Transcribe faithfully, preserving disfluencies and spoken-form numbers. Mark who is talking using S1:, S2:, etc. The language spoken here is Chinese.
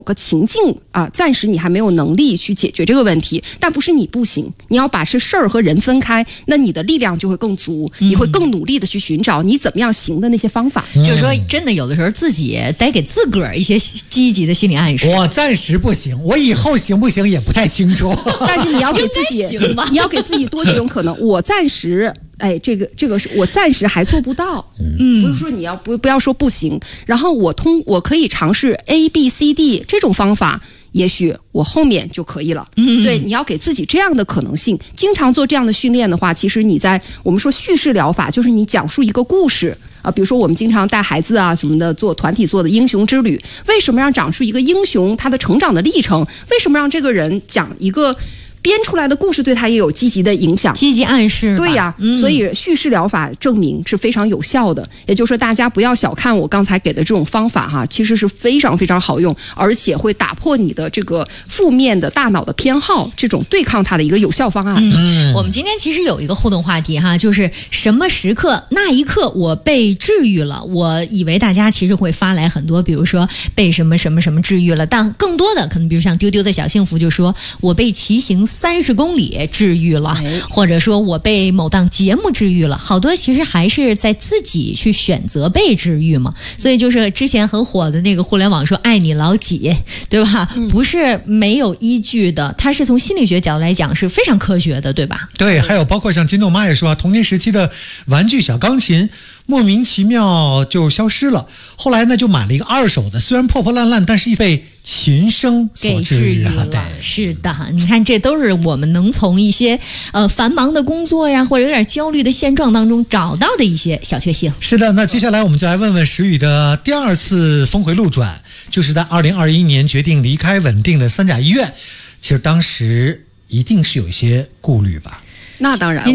S1: 个情境啊，暂时你还没有能力去解决这个问题，但不是你不行，你要把是事儿和人分开，那你的力量就会更足，嗯、你会更努力的去寻找你怎么样行的那些方法。
S2: 嗯、就是说，真的有的时候自己得给自个儿一些积极的心理暗示。
S3: 我暂时不行，我以后行不行也不太清楚。
S1: 但是你要给自己，你要给自己多几种可能。我暂时。哎，这个这个是我暂时还做不到，嗯，不是说你要不不要说不行，然后我通我可以尝试 A B C D 这种方法，也许我后面就可以了。嗯，对，你要给自己这样的可能性，经常做这样的训练的话，其实你在我们说叙事疗法，就是你讲述一个故事啊，比如说我们经常带孩子啊什么的做团体做的英雄之旅，为什么让讲述一个英雄他的成长的历程？为什么让这个人讲一个？编出来的故事对他也有积极的影响，
S2: 积极暗示。
S1: 对呀、嗯，所以叙事疗法证明是非常有效的。也就是说，大家不要小看我刚才给的这种方法哈，其实是非常非常好用，而且会打破你的这个负面的大脑的偏好，这种对抗它的一个有效方案。
S2: 嗯，我们今天其实有一个互动话题哈，就是什么时刻那一刻我被治愈了？我以为大家其实会发来很多，比如说被什么什么什么治愈了，但更多的可能，比如像丢丢的小幸福就说，我被骑行三十公里治愈了，或者说我被某档节目治愈了，好多其实还是在自己去选择被治愈嘛。所以就是之前很火的那个互联网说爱你老几，对吧？嗯、不是没有依据的，它是从心理学角度来讲是非常科学的，对吧？
S3: 对，还有包括像金豆妈也说啊，童年时期的玩具小钢琴莫名其妙就消失了，后来呢就买了一个二手的，虽然破破烂烂，但是被琴声所治愈了。对，
S2: 是的，你看这都是我们能从一些呃繁忙的工作呀，或者有点焦虑的现状当中找到的一些小确幸。
S3: 是的，那接下来我们就来问问石宇的第二次峰回路转，就是在二零二一年决定离开稳定的三甲医院，其实当时一定是有一些顾虑吧？
S1: 那当然。